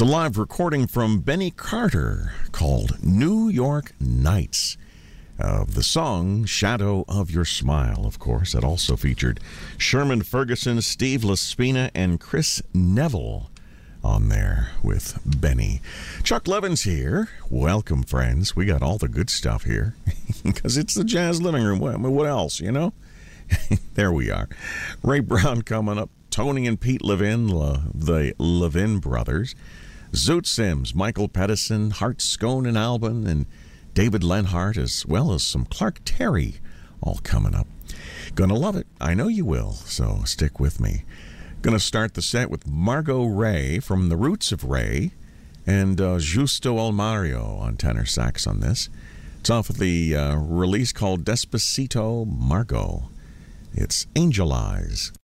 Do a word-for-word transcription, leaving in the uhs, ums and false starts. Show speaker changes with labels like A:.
A: It's a live recording from Benny Carter called New York Nights of the song Shadow of Your Smile, of course. It also featured Sherman Ferguson, Steve Laspina, and Chris Neville on there with Benny. Chuck Levin's here. Welcome, friends. We got all the good stuff here because it's the Jazz Living Room. What, what else, you know? There we are. Ray Brown coming up. Tony and Pete Levin, Le, the Levin brothers. Zoot Sims, Michael Pedersen, Hart Scone and Albin, and David Lenhart, as well as some Clark Terry, all coming up. Gonna love it. I know you will, so stick with me. Gonna start the set with Margot Ray from The Roots of Ray, and uh, Justo Almario on tenor sax on this. It's off of the uh, release called Despacito Margot. It's Angel Eyes.